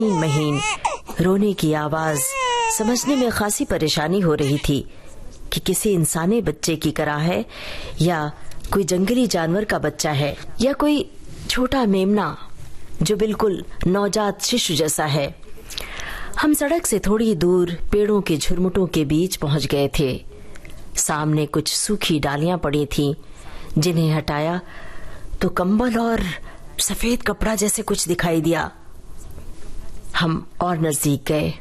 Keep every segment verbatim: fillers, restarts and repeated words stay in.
महीन रोने की आवाज समझने में खासी परेशानी हो रही थी कि किसी इंसानी बच्चे की तरह है या कोई जंगली जानवर का बच्चा है या कोई छोटा मेमना जो बिल्कुल नवजात शिशु जैसा है। हम सड़क से थोड़ी दूर पेड़ों के झुरमुटों के बीच पहुंच गए थे। सामने कुछ सूखी डालियां पड़ी थीं, जिन्हें हटाया तो कंबल और सफेद कपड़ा जैसे कुछ दिखाई दिया। हम और नजदीक गए,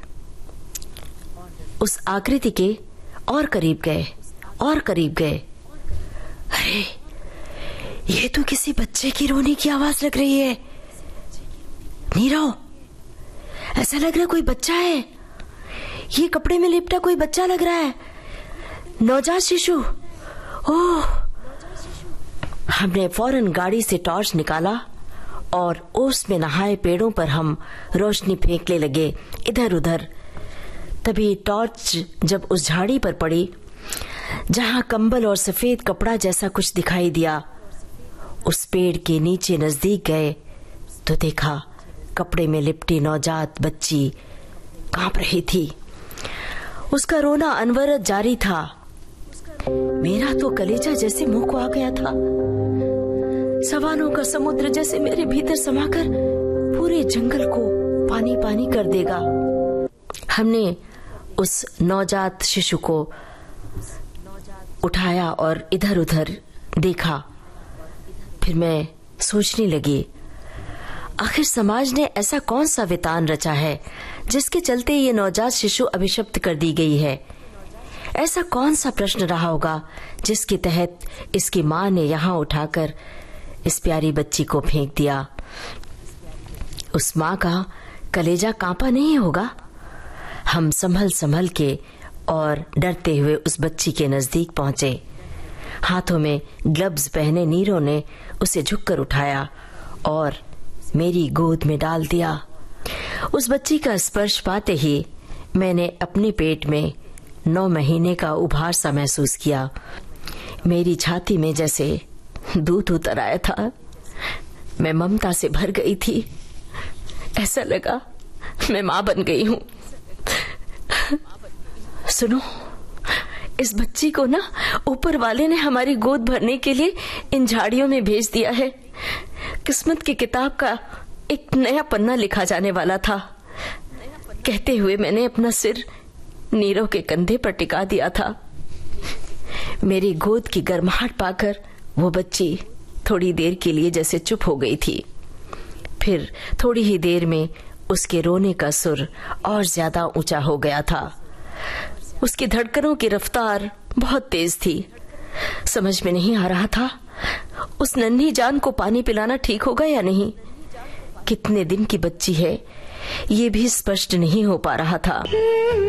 उस आकृति के और करीब गए और करीब गए। अरे, ये तो किसी बच्चे की रोने की आवाज लग रही है। नीरव, ऐसा लग रहा है कोई बच्चा है। ये कपड़े में लिपटा कोई बच्चा लग रहा है, नवजात शिशु। ओह! हमने फौरन गाड़ी से टॉर्च निकाला और ओस में नहाए पेड़ों पर हम रोशनी फेंकने लगे इधर उधर। तभी टॉर्च जब उस झाड़ी पर पड़ी जहां कंबल और सफेद कपड़ा जैसा कुछ दिखाई दिया, उस पेड़ के नीचे नजदीक गए तो देखा कपड़े में लिपटी नवजात बच्ची कांप रही थी। उसका रोना अनवरत जारी था। मेरा तो कलेजा जैसे मुंह को आ गया था। सवालों का समुद्र जैसे मेरे भीतर समाकर पूरे जंगल को पानी पानी कर देगा। हमने उस नवजात शिशु को उठाया और इधर उधर देखा। फिर मैं सोचने लगी, आखिर समाज ने ऐसा कौन सा वितान रचा है जिसके चलते ये नवजात शिशु अभिशप्त कर दी गई है। ऐसा कौन सा प्रश्न रहा होगा जिसके तहत इसकी माँ ने यहाँ उठाकर इस प्यारी बच्ची को फेंक दिया। उस माँ का कलेजा कांपा नहीं होगा। हम संभल संभल के और डरते हुए उस बच्ची के नजदीक पहुंचे। हाथों में ग्लव्स पहने नीरो ने उसे झुककर उठाया और मेरी गोद में डाल दिया। उस बच्ची का स्पर्श पाते ही मैंने अपने पेट में नौ महीने का उभार सा महसूस किया। मेरी छाती में जैसे दूध उतर आया था। मैं ममता से भर गई थी। ऐसा लगा मैं मां बन गई हूं। सुनो, इस बच्ची को ना ऊपर वाले ने हमारी गोद भरने के लिए इन झाड़ियों में भेज दिया है। किस्मत की किताब का एक नया पन्ना लिखा जाने वाला था। कहते हुए मैंने अपना सिर नीरव के कंधे पर टिका दिया था। मेरी गोद की गर्माहट पाकर वो बच्ची थोड़ी देर के लिए जैसे चुप हो गई थी। फिर थोड़ी ही देर में उसके रोने का सुर और ज्यादा ऊंचा हो गया था। उसकी धड़कनों की रफ्तार बहुत तेज थी। समझ में नहीं आ रहा था उस नन्ही जान को पानी पिलाना ठीक होगा या नहीं। कितने दिन की बच्ची है ये भी स्पष्ट नहीं हो पा रहा था।